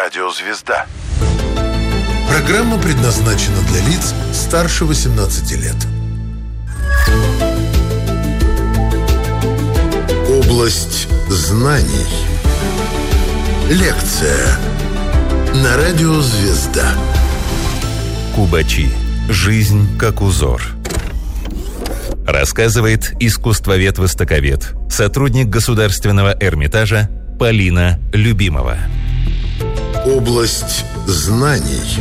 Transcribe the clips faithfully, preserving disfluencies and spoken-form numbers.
Радио «Звезда». Программа предназначена для лиц старше восемнадцати лет. Область знаний. Лекция на Радио «Звезда». Кубачи. Жизнь как узор. Рассказывает искусствовед-востоковед, сотрудник Государственного Эрмитажа Полина Любимова. Область знаний.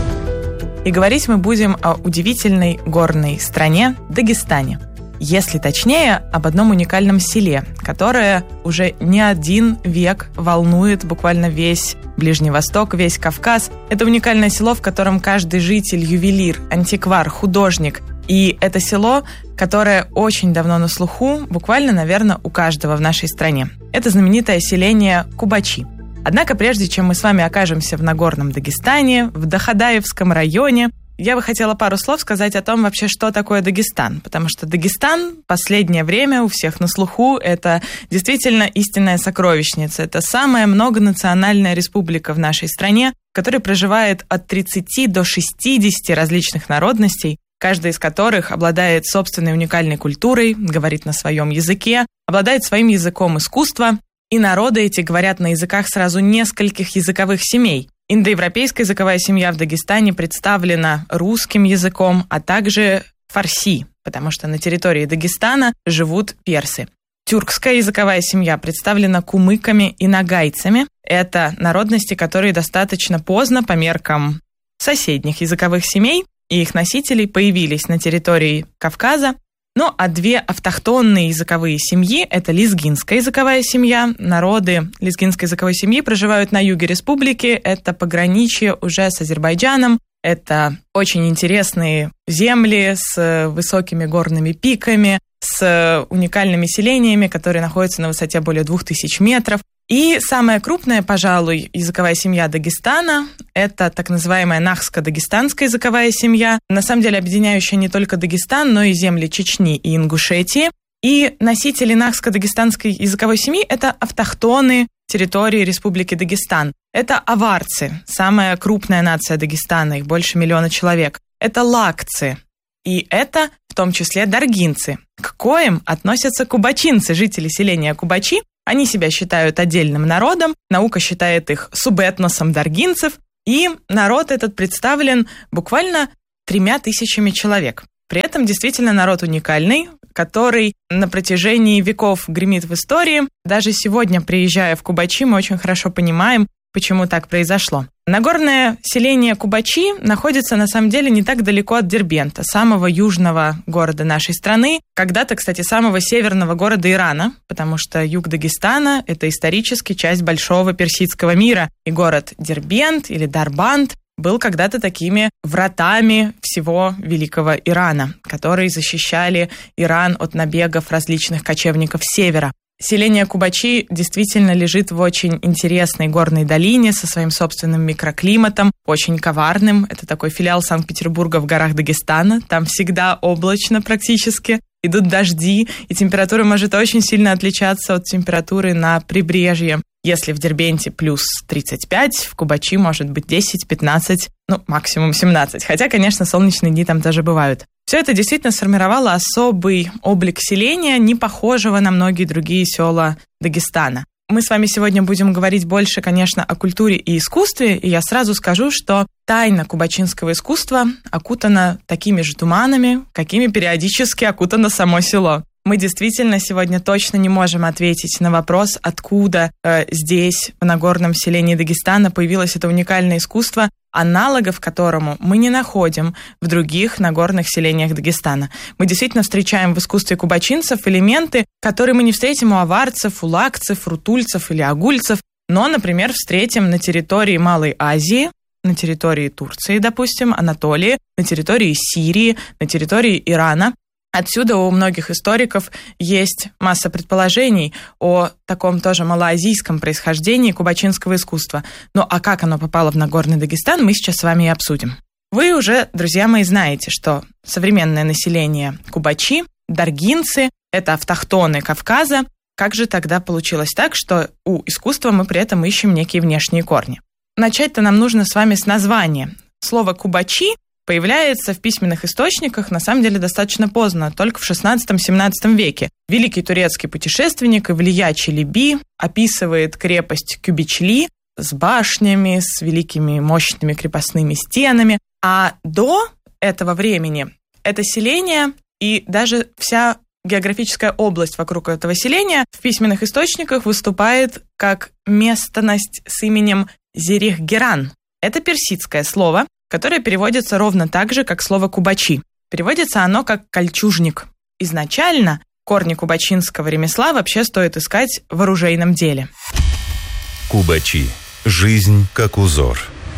И говорить мы будем о удивительной горной стране Дагестане. Если точнее, об одном уникальном селе, которое уже не один век волнует буквально весь Ближний Восток, весь Кавказ. Это уникальное село, в котором каждый житель – ювелир, антиквар, художник. И это село, которое очень давно на слуху, буквально, наверное, у каждого в нашей стране. Это знаменитое селение Кубачи. Однако, прежде чем мы с вами окажемся в Нагорном Дагестане, в Дахадаевском районе, я бы хотела пару слов сказать о том вообще, что такое Дагестан. Потому что Дагестан в последнее время у всех на слуху. Это действительно истинная сокровищница. Это самая многонациональная республика в нашей стране, в которой проживает от тридцати до шестидесяти различных народностей, каждая из которых обладает собственной уникальной культурой, говорит на своем языке, обладает своим языком искусства. И народы эти говорят на языках сразу нескольких языковых семей. Индоевропейская языковая семья в Дагестане представлена русским языком, а также фарси, потому что на территории Дагестана живут персы. Тюркская языковая семья представлена кумыками и нагайцами. Это народности, которые достаточно поздно по меркам соседних языковых семей и их носителей появились на территории Кавказа. Ну, а две автохтонные языковые семьи – это лезгинская языковая семья. Народы лезгинской языковой семьи проживают на юге республики. Это пограничье уже с Азербайджаном. Это очень интересные земли с высокими горными пиками, с уникальными селениями, которые находятся на высоте более двух тысяч метров. И самая крупная, пожалуй, языковая семья Дагестана – это так называемая нахско-дагестанская языковая семья, на самом деле объединяющая не только Дагестан, но и земли Чечни и Ингушетии. И носители нахско-дагестанской языковой семьи – это автохтоны территории Республики Дагестан. Это аварцы, самая крупная нация Дагестана, их больше миллиона человек. Это лакцы, и это в том числе даргинцы, к коим относятся кубачинцы, жители селения Кубачи. Они себя считают отдельным народом, наука считает их субэтносом даргинцев, и народ этот представлен буквально тремя тысячами человек. При этом действительно народ уникальный, который на протяжении веков гремит в истории. Даже сегодня, приезжая в Кубачи, мы очень хорошо понимаем, почему так произошло. Нагорное селение Кубачи находится, на самом деле, не так далеко от Дербента, самого южного города нашей страны, когда-то, кстати, самого северного города Ирана, потому что юг Дагестана – это исторически часть большого персидского мира, и город Дербент или Дарбанд был когда-то такими вратами всего великого Ирана, которые защищали Иран от набегов различных кочевников с севера. Селение Кубачи действительно лежит в очень интересной горной долине со своим собственным микроклиматом, очень коварным. Это такой филиал Санкт-Петербурга в горах Дагестана. Там всегда облачно практически, идут дожди, и температура может очень сильно отличаться от температуры на прибрежье. Если в Дербенте плюс тридцать пять, в Кубачи может быть десять-пятнадцать, ну, максимум семнадцать. Хотя, конечно, солнечные дни там тоже бывают. Все это действительно сформировало особый облик селения, не похожего на многие другие села Дагестана. Мы с вами сегодня будем говорить больше, конечно, о культуре и искусстве, и я сразу скажу, что тайна кубачинского искусства окутана такими же туманами, какими периодически окутано само село. Мы действительно сегодня точно не можем ответить на вопрос, откуда э, здесь, в Нагорном селении Дагестана, появилось это уникальное искусство, аналогов которому мы не находим в других нагорных селениях Дагестана. Мы действительно встречаем в искусстве кубачинцев элементы, которые мы не встретим у аварцев, у лакцев, рутульцев или агульцев, но, например, встретим на территории Малой Азии, на территории Турции, допустим, Анатолии, на территории Сирии, на территории Ирана. Отсюда у многих историков есть масса предположений о таком тоже малоазийском происхождении кубачинского искусства. Ну а как оно попало в Нагорный Дагестан, мы сейчас с вами и обсудим. Вы уже, друзья мои, знаете, что современное население Кубачи, даргинцы, это автохтоны Кавказа. Как же тогда получилось так, что у искусства мы при этом ищем некие внешние корни? начать-то нам нужно с вами с названия. Слово «кубачи» появляется в письменных источниках, на самом деле, достаточно поздно, только в шестнадцатом-семнадцатом веке. Великий турецкий путешественник Ивлия Челеби описывает крепость Кюбичли с башнями, с великими мощными крепостными стенами. А до этого времени это селение и даже вся географическая область вокруг этого селения в письменных источниках выступает как местность с именем Зерих-Геран. Это персидское слово, которое переводится ровно так же, как слово «кубачи». Переводится оно как «кольчужник». Изначально корни кубачинского ремесла вообще стоит искать в оружейном деле. Кубачи. Жизнь как узор.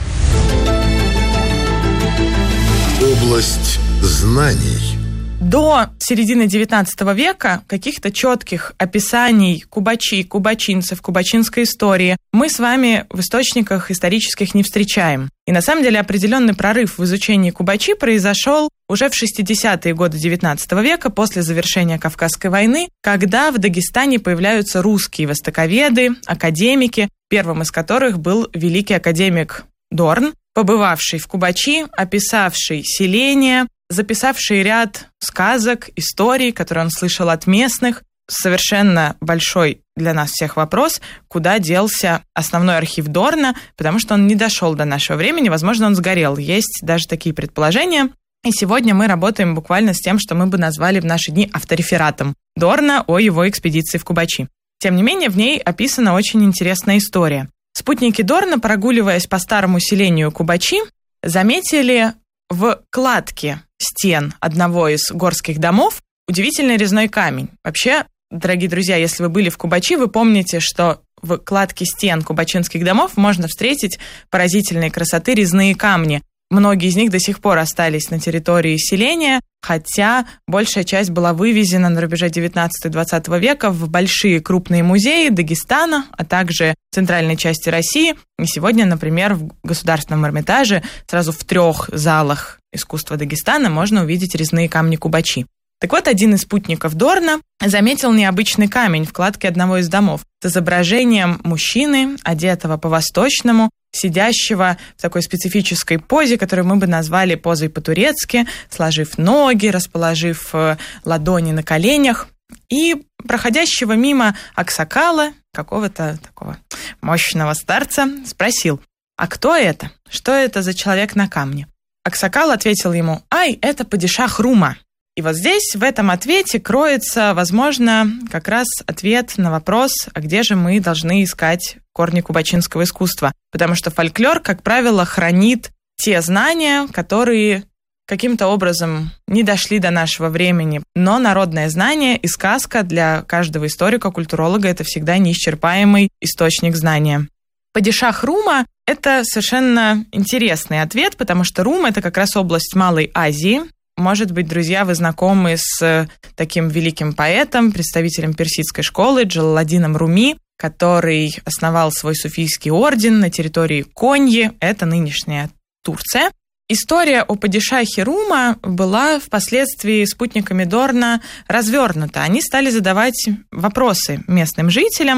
Область знаний. До середины девятнадцатого века каких-то четких описаний кубачи, кубачинцев, кубачинской истории мы с вами в источниках исторических не встречаем. И на самом деле определенный прорыв в изучении кубачи произошел уже в шестидесятые годы девятнадцатого века после завершения Кавказской войны, когда в Дагестане появляются русские востоковеды, академики, первым из которых был великий академик Дорн, побывавший в Кубачи, описавший селение, записавший ряд сказок, историй, которые он слышал от местных. Совершенно большой для нас всех вопрос, куда делся основной архив Дорна, потому что он не дошел до нашего времени, возможно, он сгорел. Есть даже такие предположения. И сегодня мы работаем буквально с тем, что мы бы назвали в наши дни авторефератом Дорна о его экспедиции в Кубачи. Тем не менее, в ней описана очень интересная история. Спутники Дорна, прогуливаясь по старому селению Кубачи, заметили в кладке стен одного из горских домов удивительный резной камень. Вообще, дорогие друзья, если вы были в Кубачи, вы помните, что в кладке стен кубачинских домов можно встретить поразительной красоты резные камни. Многие из них до сих пор остались на территории селения, хотя большая часть была вывезена на рубеже девятнадцатого-двадцатого века в большие крупные музеи Дагестана, а также центральной части России. И сегодня, например, в Государственном Эрмитаже сразу в трех залах искусства Дагестана можно увидеть резные камни Кубачи. Так вот, один из спутников Дорна заметил необычный камень в кладке одного из домов с изображением мужчины, одетого по-восточному, сидящего в такой специфической позе, которую мы бы назвали позой по-турецки, сложив ноги, расположив ладони на коленях, и проходящего мимо аксакала, какого-то такого мощного старца, спросил: «А кто это? Что это за человек на камне?» Аксакал ответил ему: «Ай, это падишах Рума». И вот здесь, в этом ответе, кроется, возможно, как раз ответ на вопрос, а где же мы должны искать корни кубачинского искусства. Потому что фольклор, как правило, хранит те знания, которые каким-то образом не дошли до нашего времени. Но народное знание и сказка для каждого историка-культуролога – это всегда неисчерпаемый источник знания. Падишах Рума – это совершенно интересный ответ, потому что Рум – это как раз область Малой Азии. Может быть, друзья, вы знакомы с таким великим поэтом, представителем персидской школы Джалаладдином Руми, который основал свой суфийский орден на территории Коньи, это нынешняя Турция. История о падишахе Рума была впоследствии спутниками Дорна развернута. Они стали задавать вопросы местным жителям,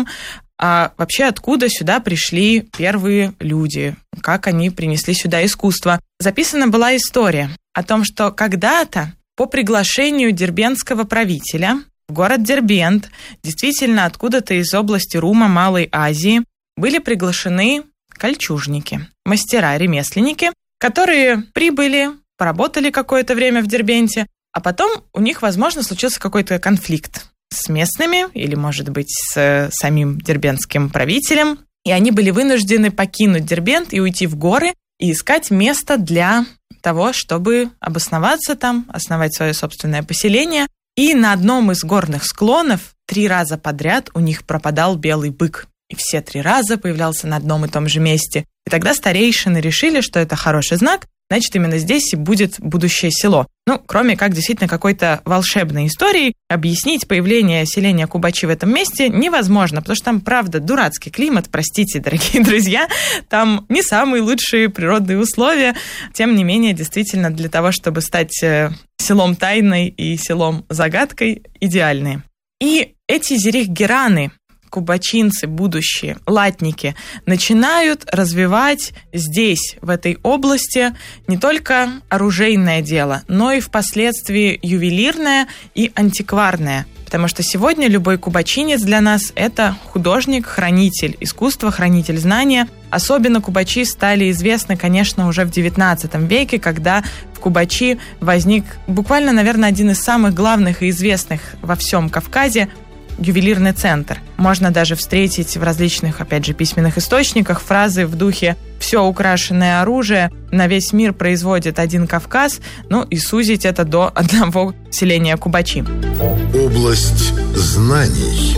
а вообще откуда сюда пришли первые люди, как они принесли сюда искусство. Записана была история о том, что когда-то по приглашению дербентского правителя в город Дербент, действительно откуда-то из области Рума, Малой Азии, были приглашены кольчужники, мастера, ремесленники, которые прибыли, поработали какое-то время в Дербенте, а потом у них, возможно, случился какой-то конфликт с местными или, может быть, с самим дербентским правителем, и они были вынуждены покинуть Дербент и уйти в горы и искать место для того, чтобы обосноваться там, основать свое собственное поселение. И на одном из горных склонов три раза подряд у них пропадал белый бык. И все три раза появлялся на одном и том же месте. И тогда старейшины решили, что это хороший знак, значит, именно здесь и будет будущее село. Ну, кроме как действительно какой-то волшебной истории, объяснить появление селения Кубачи в этом месте невозможно, потому что там, правда, дурацкий климат, простите, дорогие друзья, там не самые лучшие природные условия. Тем не менее, действительно, для того, чтобы стать селом тайной и селом загадкой, идеальные. И эти зерих-гераны, кубачинцы, будущие латники, начинают развивать здесь, в этой области, не только оружейное дело, но и впоследствии ювелирное и антикварное. Потому что сегодня любой кубачинец для нас – это художник, хранитель искусства, хранитель знания. Особенно кубачи стали известны, конечно, уже в девятнадцатом веке, когда в Кубачи возник буквально, наверное, один из самых главных и известных во всем Кавказе ювелирный центр. Можно даже встретить в различных, опять же, письменных источниках фразы в духе «все украшенное оружие на весь мир производит один Кавказ», ну и сузить это до одного селения Кубачи. Область знаний.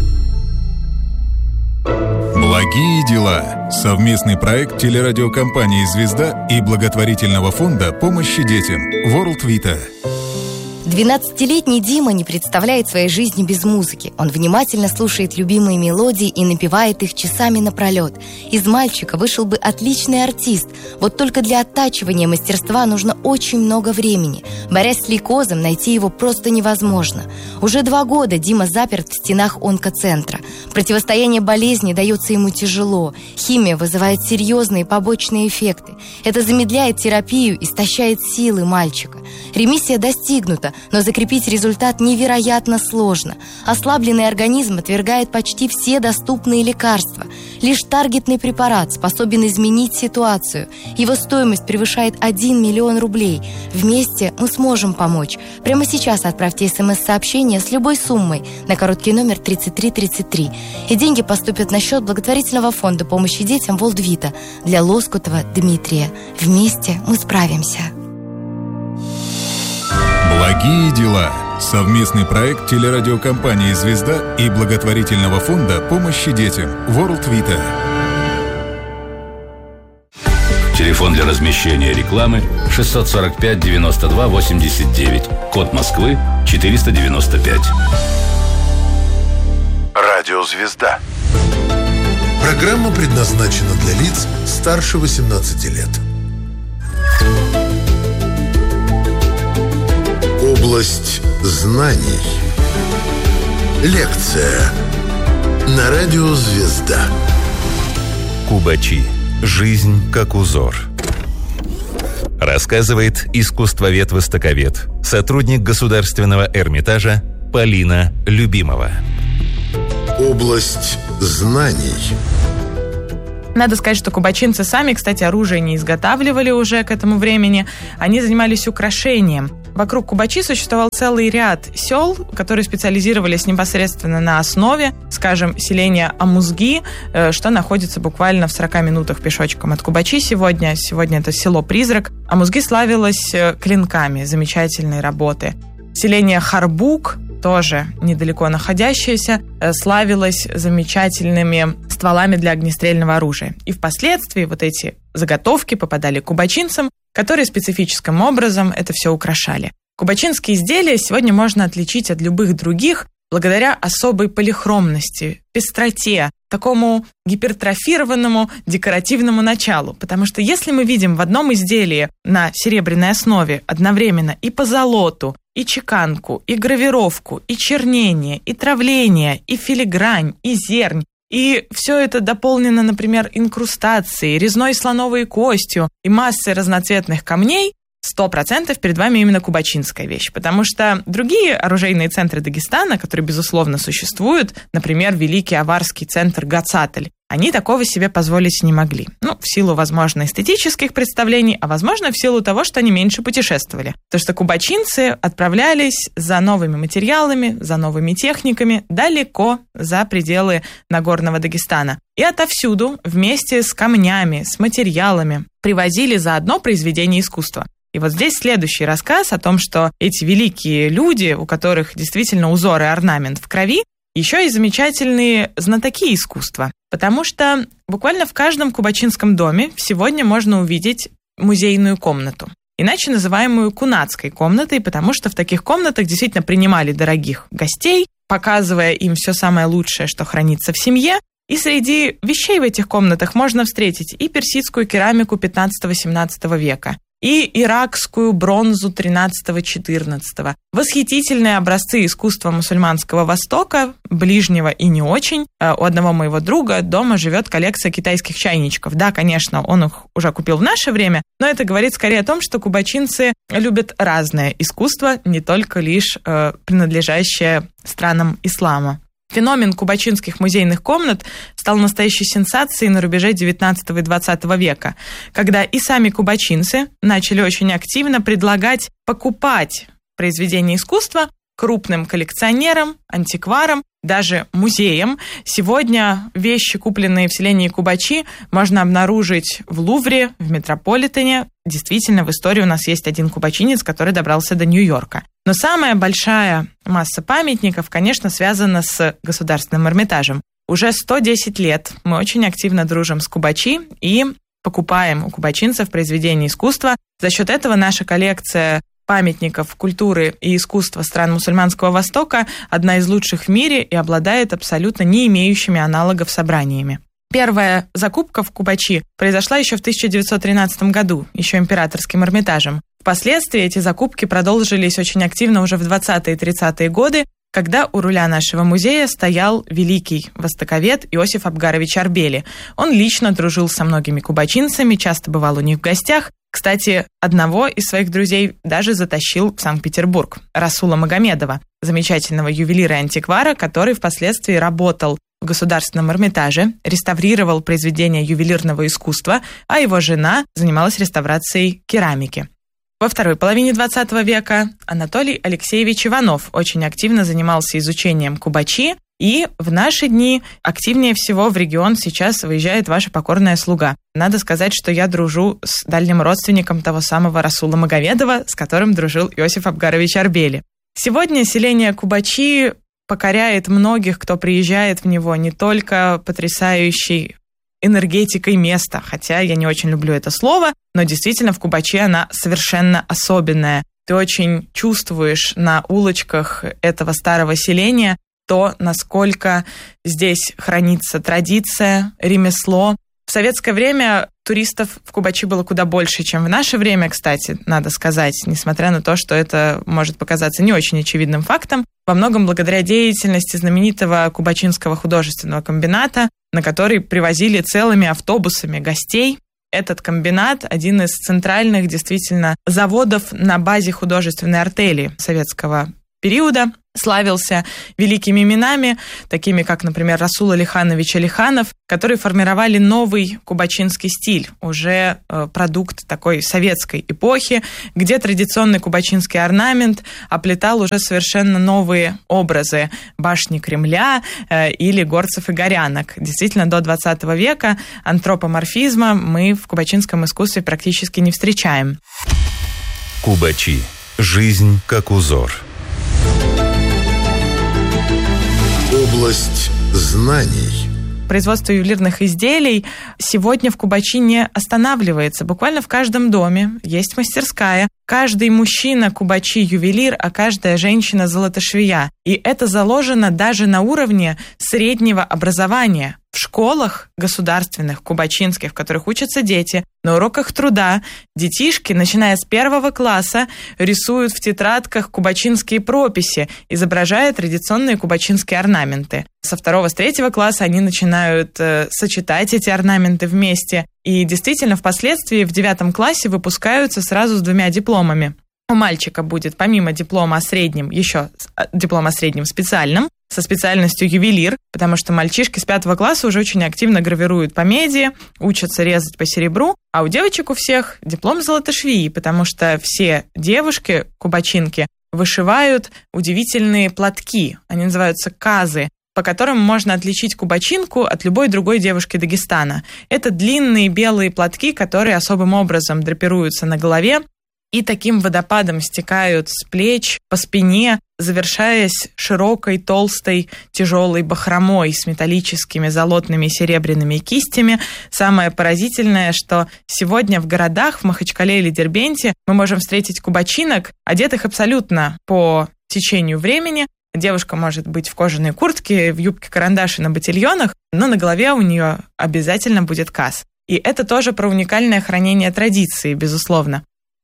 Благие дела. Совместный проект телерадиокомпании «Звезда» и благотворительного фонда помощи детям World Vita. двенадцатилетний Дима не представляет своей жизни без музыки. Он внимательно слушает любимые мелодии и напевает их часами напролет. Из мальчика вышел бы отличный артист. Вот только для оттачивания мастерства нужно очень много времени. Борясь с лейкозом, найти его просто невозможно. Уже два года Дима заперт в стенах онкоцентра. Противостояние болезни дается ему тяжело. Химия вызывает серьезные побочные эффекты. Это замедляет терапию, истощает силы мальчика. Ремиссия достигнута, но закрепить результат невероятно сложно. Ослабленный организм отвергает почти все доступные лекарства. Лишь таргетный препарат способен изменить ситуацию. Его стоимость превышает один миллион рублей. Вместе мы сможем помочь. Прямо сейчас отправьте смс-сообщение с любой суммой на короткий номер тридцать три тридцать три. И деньги поступят на счет благотворительного фонда помощи детям World Vita для Лоскутова Дмитрия. Вместе мы справимся. Благие дела. Совместный проект телерадиокомпании «Звезда» и благотворительного фонда помощи детям World Vita. Телефон для размещения рекламы шестьсот сорок пять девяносто два восемьдесят девять. Код Москвы четыреста девяносто пять. Радио «Звезда». Программа предназначена для лиц старше восемнадцати лет. Область знаний. Лекция на радио «Звезда». Кубачи. Жизнь как узор. Рассказывает искусствовед-востоковед, сотрудник Государственного Эрмитажа Полина Любимова. Область знаний. Надо сказать, что кубачинцы сами, кстати, оружие не изготавливали уже к этому времени. Они занимались украшением. Вокруг Кубачи существовал целый ряд сел, которые специализировались непосредственно на основе, скажем, селения Амузги, что находится буквально в сорока минутах пешочком от Кубачи сегодня. Сегодня это село-призрак. Амузги славилось клинками замечательной работы. Селение Харбук, тоже недалеко находящееся, славилось замечательными стволами для огнестрельного оружия. И впоследствии вот эти заготовки попадали к кубачинцам, которые специфическим образом это все украшали. Кубачинские изделия сегодня можно отличить от любых других благодаря особой полихромности, пестроте, такому гипертрофированному декоративному началу. Потому что если мы видим в одном изделии на серебряной основе одновременно и позолоту, и чеканку, и гравировку, и чернение, и травление, и филигрань, и зернь, и все это дополнено, например, инкрустацией, резной слоновой костью и массой разноцветных камней, сто процентов перед вами именно кубачинская вещь. Потому что другие оружейные центры Дагестана, которые, безусловно, существуют, например, Великий Аварский центр Гацатель, они такого себе позволить не могли. Ну, в силу, возможно, эстетических представлений, а, возможно, в силу того, что они меньше путешествовали. Потому что кубачинцы отправлялись за новыми материалами, за новыми техниками далеко за пределы Нагорного Дагестана. И отовсюду вместе с камнями, с материалами привозили заодно произведения искусства. И вот здесь следующий рассказ о том, что эти великие люди, у которых действительно узор и орнамент в крови, еще и замечательные знатоки искусства. Потому что буквально в каждом кубачинском доме сегодня можно увидеть музейную комнату. Иначе называемую кунацкой комнатой, потому что в таких комнатах действительно принимали дорогих гостей, показывая им все самое лучшее, что хранится в семье. И среди вещей в этих комнатах можно встретить и персидскую керамику пятнадцатого-семнадцатого века, и иракскую бронзу тринадцатого-четырнадцатого. Восхитительные образцы искусства мусульманского Востока, ближнего и не очень. У одного моего друга дома живет коллекция китайских чайничков. Да, конечно, он их уже купил в наше время, но это говорит скорее о том, что кубачинцы любят разное искусство, не только лишь э, принадлежащее странам ислама. Феномен кубачинских музейных комнат стал настоящей сенсацией на рубеже девятнадцатого и двадцатого века, когда и сами кубачинцы начали очень активно предлагать покупать произведения искусства крупным коллекционерам, антикварам, даже музеям. Сегодня вещи, купленные в селении Кубачи, можно обнаружить в Лувре, в Метрополитене. Действительно, в истории у нас есть один кубачинец, который добрался до Нью-Йорка. Но самая большая масса памятников, конечно, связана с Государственным Эрмитажем. Уже сто десять лет мы очень активно дружим с Кубачи и покупаем у кубачинцев произведения искусства. За счет этого наша коллекция памятников культуры и искусства стран мусульманского Востока одна из лучших в мире и обладает абсолютно не имеющими аналогов собраниями. Первая закупка в Кубачи произошла еще в тысяча девятьсот тринадцатом году, еще императорским Эрмитажем. Впоследствии эти закупки продолжились очень активно уже в двадцатые и тридцатые годы, когда у руля нашего музея стоял великий востоковед Иосиф Абгарович Арбели. Он лично дружил со многими кубачинцами, часто бывал у них в гостях. Кстати, одного из своих друзей даже затащил в Санкт-Петербург, Расула Магомедова, замечательного ювелира и антиквара, который впоследствии работал в Государственном Эрмитаже, реставрировал произведения ювелирного искусства, а его жена занималась реставрацией керамики. Во второй половине двадцатого века Анатолий Алексеевич Иванов очень активно занимался изучением Кубачи, и в наши дни активнее всего в регион сейчас выезжает ваша покорная слуга. Надо сказать, что я дружу с дальним родственником того самого Расула Магомедова, с которым дружил Иосиф Абгарович Арбели. Сегодня селение Кубачи покоряет многих, кто приезжает в него, не только потрясающей энергетикой места, хотя я не очень люблю это слово, но действительно в Кубачи она совершенно особенная. Ты очень чувствуешь на улочках этого старого селения то, насколько здесь хранится традиция, ремесло. В советское время туристов в Кубачи было куда больше, чем в наше время, кстати, надо сказать, несмотря на то, что это может показаться не очень очевидным фактом, во многом благодаря деятельности знаменитого Кубачинского художественного комбината, на который привозили целыми автобусами гостей. Этот комбинат – один из центральных, действительно, заводов на базе художественной артели советского периода, славился великими именами, такими как, например, Расул Алиханович Алиханов, которые формировали новый кубачинский стиль, уже э, продукт такой советской эпохи, где традиционный кубачинский орнамент оплетал уже совершенно новые образы башни Кремля э, или горцев и горянок. Действительно, до двадцатого века антропоморфизма мы в кубачинском искусстве практически не встречаем. Кубачи. Жизнь как узор. Область знаний. Производство ювелирных изделий сегодня в Кубачи не останавливается. Буквально в каждом доме есть мастерская. Каждый мужчина Кубачи ювелир, а каждая женщина золотошвея. И это заложено даже на уровне среднего образования. В школах государственных, кубачинских, в которых учатся дети, на уроках труда детишки, начиная с первого класса, рисуют в тетрадках кубачинские прописи, изображая традиционные кубачинские орнаменты. Со второго, с третьего класса они начинают э, сочетать эти орнаменты вместе. И действительно, впоследствии в девятом классе выпускаются сразу с двумя дипломами. У мальчика будет помимо диплома о среднем еще диплом о среднем специальном, со специальностью ювелир, потому что мальчишки с пятого класса уже очень активно гравируют по меди, учатся резать по серебру, а у девочек у всех диплом золотошвеи, потому что все девушки, кубачинки, вышивают удивительные платки, они называются казы, по которым можно отличить кубачинку от любой другой девушки Дагестана. Это длинные белые платки, которые особым образом драпируются на голове и таким водопадом стекают с плеч по спине, завершаясь широкой, толстой, тяжелой бахромой с металлическими золотными и серебряными кистями. Самое поразительное, что сегодня в городах, в Махачкале или Дербенте, мы можем встретить кубачинок, одетых абсолютно по течению времени. Девушка может быть в кожаной куртке, в юбке-карандаше на ботильонах, но на голове у нее обязательно будет каз. И это тоже про уникальное хранение традиции, безусловно.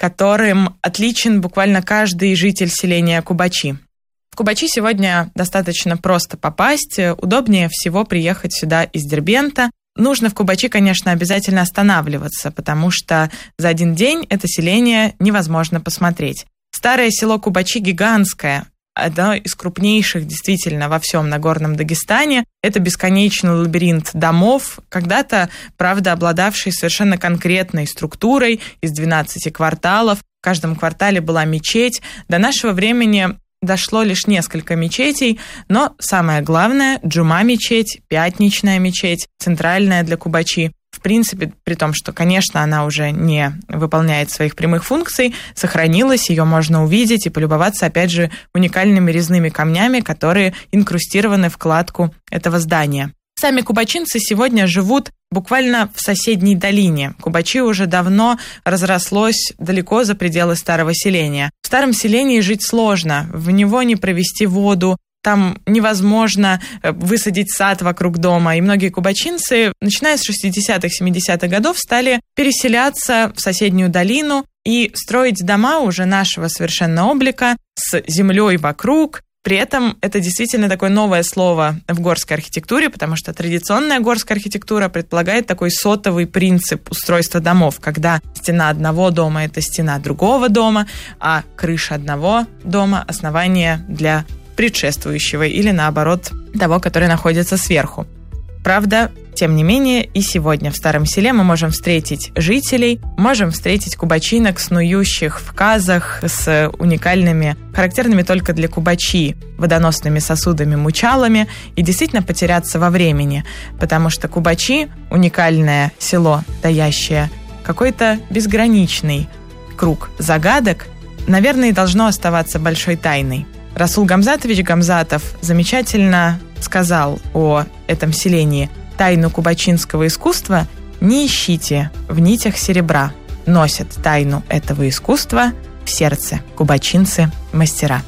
которым отличен буквально каждый житель селения Кубачи. В Кубачи сегодня достаточно просто попасть, удобнее всего приехать сюда из Дербента. Нужно в Кубачи, конечно, обязательно останавливаться, потому что за один день это селение невозможно посмотреть. Старое село Кубачи гигантское, одно из крупнейших действительно во всем Нагорном Дагестане. Это бесконечный лабиринт домов, когда-то, правда, обладавший совершенно конкретной структурой из двенадцати кварталов. В каждом квартале была мечеть. До нашего времени дошло лишь несколько мечетей, но самое главное – Джума-мечеть, Пятничная мечеть, центральная для Кубачи. В принципе, при том, что, конечно, она уже не выполняет своих прямых функций, сохранилась, ее можно увидеть и полюбоваться, опять же, уникальными резными камнями, которые инкрустированы в кладку этого здания. Сами кубачинцы сегодня живут буквально в соседней долине. Кубачи уже давно разрослось далеко за пределы старого селения. В старом селении жить сложно, в него не провести воду, там невозможно высадить сад вокруг дома. И многие кубачинцы, начиная с шестидесятых, семидесятых годов, стали переселяться в соседнюю долину и строить дома уже нашего совершенно облика с землей вокруг. При этом это действительно такое новое слово в горской архитектуре, потому что традиционная горская архитектура предполагает такой сотовый принцип устройства домов, когда стена одного дома – это стена другого дома, а крыша одного дома – основание для предшествующего или, наоборот, того, который находится сверху. Правда, тем не менее, и сегодня в Старом Селе мы можем встретить жителей, можем встретить кубачинок, снующих в казах с уникальными, характерными только для Кубачи, водоносными сосудами-мучалами, и действительно потеряться во времени, потому что Кубачи – уникальное село, таящее какой-то безграничный круг загадок, наверное, и должно оставаться большой тайной. Расул Гамзатович Гамзатов замечательно сказал о этом селении: «Тайну кубачинского искусства не ищите в нитях серебра, носят тайну этого искусства в сердце кубачинцы-мастера».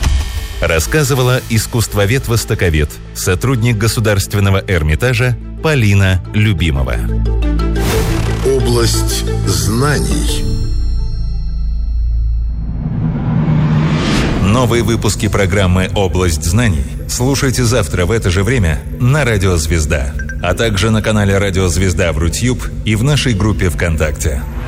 Рассказывала искусствовед-востоковед, сотрудник Государственного Эрмитажа Полина Любимова. Область знаний. Новые выпуски программы «Область знаний» слушайте завтра в это же время на Радио Звезда, а также на канале Радио Звезда в Рутьюб и в нашей группе ВКонтакте.